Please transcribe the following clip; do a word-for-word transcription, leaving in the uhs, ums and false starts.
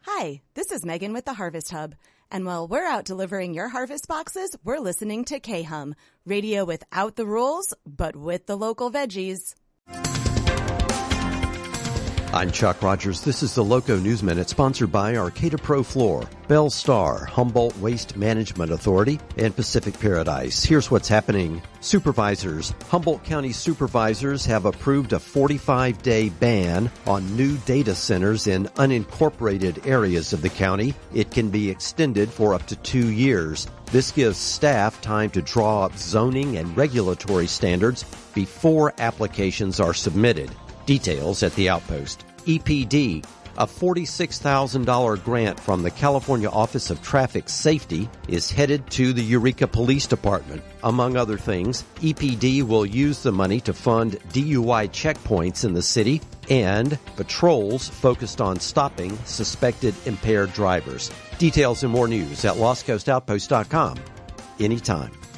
Hi, this is Megan with the Harvest Hub. And while we're out delivering your harvest boxes, we're listening to K-Hum, radio without the rules, but with the local veggies. I'm Chuck Rogers. This is the Loco News Minute, sponsored by Arcata Pro Floor, Bell Star, Humboldt Waste Management Authority, and Pacific Paradise. Here's what's happening. Supervisors. Humboldt County supervisors have approved a forty-five day ban on new data centers in unincorporated areas of the county. It can be extended for up to two years. This gives staff time to draw up zoning and regulatory standards before applications are submitted. Details at the Outpost. E P D, a forty-six thousand dollars grant from the California Office of Traffic Safety is headed to the Eureka Police Department. Among other things, E P D will use the money to fund D U I checkpoints in the city and patrols focused on stopping suspected impaired drivers. Details and more news at lost coast outpost dot com. Anytime.